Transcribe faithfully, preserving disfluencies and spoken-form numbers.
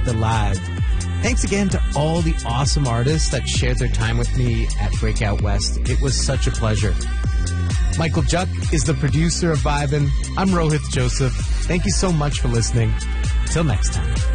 the live. Thanks again to all the awesome artists that shared their time with me at Breakout West. It was such a pleasure. Michael Juck is the producer of Vibin'. I'm Rohith Joseph. Thank you so much for listening. Till next time.